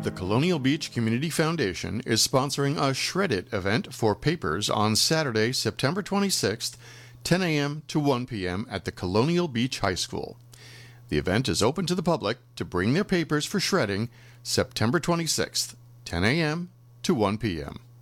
The Colonial Beach Community Foundation is sponsoring a Shred It event for papers on Saturday, September 26th, 10 a.m. to 1 p.m. at the Colonial Beach High School. The event is open to the public to bring their papers for shredding September 26th, 10 a.m. to 1 p.m.